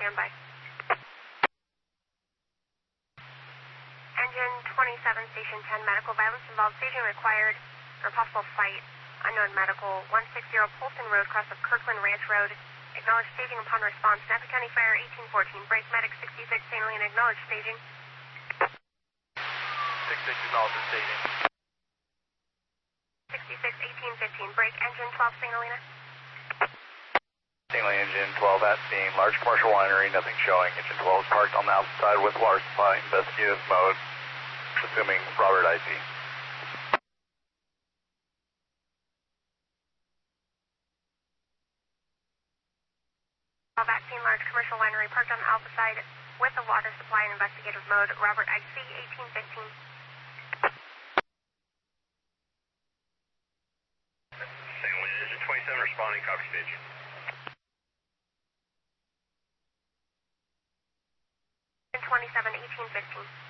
standby. Engine 27, Station 10, medical violence involved, staging required for possible fight. Unknown medical, 160 Polson Road, cross of Kirkland Ranch Road. Acknowledge staging upon response. Napa County Fire 1814. Break medic 66, St. Helena. Acknowledge staging. 66 acknowledges staging. 66, 1815. Break engine 12, St. Helena. St. Helena engine 12 at scene. Large commercial winery, nothing showing. Engine 12 is parked on the outside with water supply. Investigative mode. Assuming Robert IC. Vaccine, large commercial winery parked on the alpha side with a water supply in investigative mode. Robert IC 1815. St. Helena engine 27 responding, copy stage. 27, 1815.